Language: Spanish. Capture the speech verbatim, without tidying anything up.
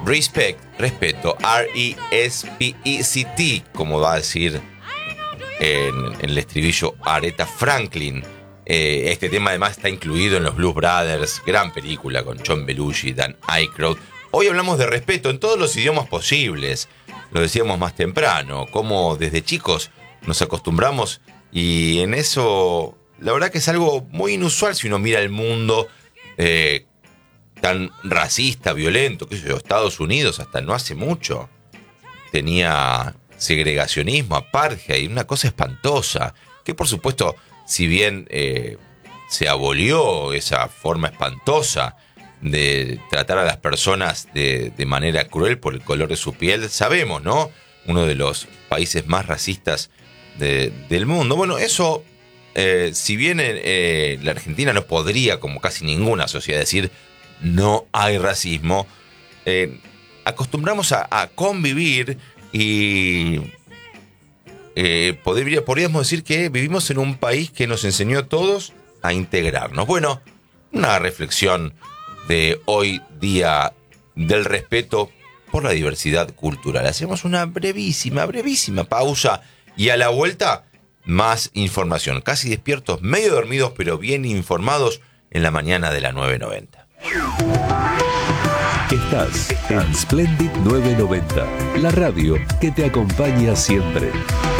Respect, respeto, R E S P E C T, como va a decir en, en el estribillo Aretha Franklin. Eh, este tema además está incluido en los Blues Brothers, gran película con John Belushi, Dan Aykroyd. Hoy hablamos de respeto en todos los idiomas posibles. Lo decíamos más temprano, cómo desde chicos nos acostumbramos, y en eso la verdad que es algo muy inusual si uno mira el mundo eh, tan racista, violento, qué sé yo. Estados Unidos hasta no hace mucho tenía segregacionismo, apartheid, una cosa espantosa, que por supuesto, si bien eh, se abolió esa forma espantosa de tratar a las personas de, de manera cruel por el color de su piel, sabemos, ¿no? Uno de los países más racistas de, del mundo. Bueno, eso, eh, si bien eh, la Argentina no podría, como casi ninguna sociedad, decir no hay racismo, eh, acostumbramos a, a convivir y eh, podría, podríamos decir que vivimos en un país que nos enseñó a todos a integrarnos. Bueno, una reflexión de hoy día del respeto por la diversidad cultural. Hacemos una brevísima, brevísima pausa y a la vuelta más información. Casi despiertos, medio dormidos, pero bien informados en la mañana de la nueve noventa. Estás en Splendid nueve noventa, la radio que te acompaña siempre.